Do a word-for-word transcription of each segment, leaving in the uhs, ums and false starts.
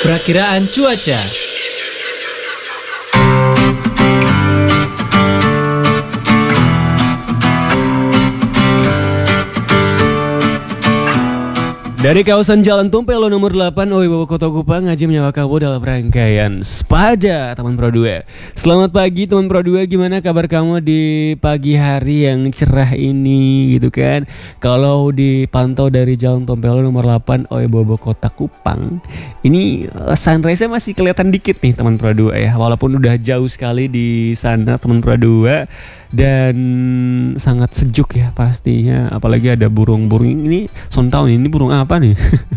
Perakiraan cuaca. Dari kawasan Jalan Tumpelo nomor delapan O I Bowo Kota Kupang, Ngaji menyapa kamu dalam rangkaian Sepada teman Pro dua. Selamat pagi teman Pro dua, gimana kabar kamu di pagi hari yang cerah ini gitu kan? Kalau dipantau dari Jalan Tumpelo nomor delapan O I Bowo Kota Kupang, ini sunrise-nya masih kelihatan dikit nih teman Pro dua ya. Walaupun udah jauh sekali di sana teman Pro dua, dan sangat sejuk ya pastinya, apalagi ada burung-burung ini. Sontaun ini burung apa nih?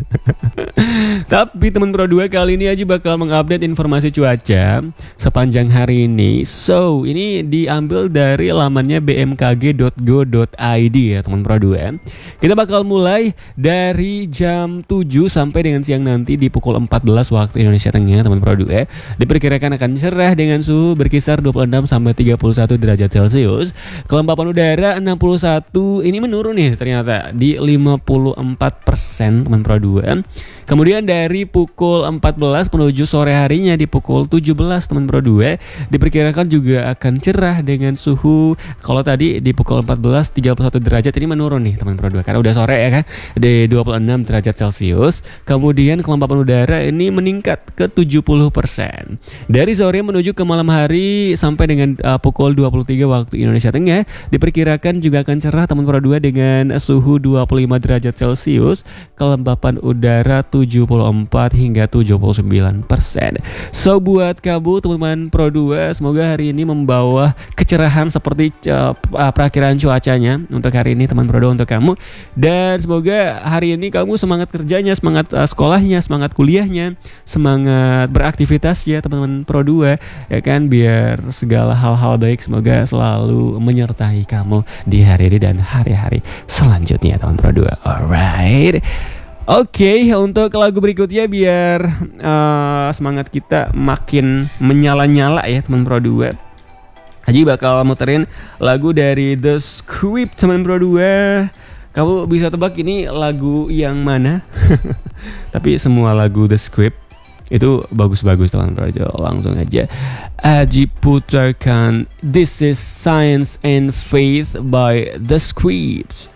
Tapi teman Pro dua, kali ini Aji bakal mengupdate informasi cuaca sepanjang hari ini. So ini diambil dari lamannya b m k g dot go dot i d ya teman Pro dua. Kita bakal mulai dari jam tujuh sampai dengan siang nanti di pukul empat belas waktu Indonesia Tengah teman Pro dua. Diperkirakan akan cerah dengan suhu berkisar dua puluh enam sampai tiga puluh satu derajat Celcius. Kelembapan udara enam puluh satu, ini menurun nih ternyata di lima puluh empat persen teman Pro dua. Kemudian dari pukul empat belas menuju sore harinya di pukul tujuh belas teman Pro dua, diperkirakan juga akan cerah dengan suhu, kalau tadi di pukul empat belas tiga puluh satu derajat, ini menurun nih teman Pro dua karena udah sore ya kan, di dua puluh enam derajat Celcius. Kemudian kelembapan udara ini meningkat ke tujuh puluh persen. Dari sore menuju ke malam hari sampai dengan uh, pukul dua puluh tiga waktu Indonesia Tengah, diperkirakan juga akan cerah teman Pro dua dengan suhu dua puluh lima derajat Celcius, kelembapan udara tujuh puluh empat hingga tujuh puluh sembilan persen. So buat kamu teman-teman Pro dua, semoga hari ini membawa kecerahan seperti uh, perakiraan cuacanya untuk hari ini teman Pro dua untuk kamu. Dan semoga hari ini kamu semangat kerjanya, semangat uh, sekolahnya, semangat kuliahnya, semangat beraktivitas ya teman-teman Pro dua ya kan, biar segala hal-hal baik semoga selalu menyertai kamu di hari ini dan hari-hari selanjutnya teman Pro dua. Alright. Oke, okay, untuk lagu berikutnya biar uh, semangat kita makin menyala-nyala ya teman Pro dua, Haji bakal muterin lagu dari The Script teman Pro dua. Kamu bisa tebak ini lagu yang mana? Tapi semua lagu The Script itu bagus-bagus teman Pro dua. Langsung aja Haji putarkan This Is Science and Faith by The Script.